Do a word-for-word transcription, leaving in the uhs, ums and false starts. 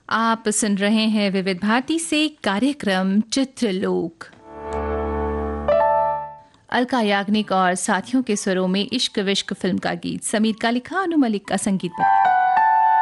आप सुन रहे हैं विविध भारती से कार्यक्रम चित्रलोक। अलका याग्निक और साथियों के स्वरों में इश्क विश्क फिल्म का गीत, समीर का लिखा, अनु मलिक का संगीत पर।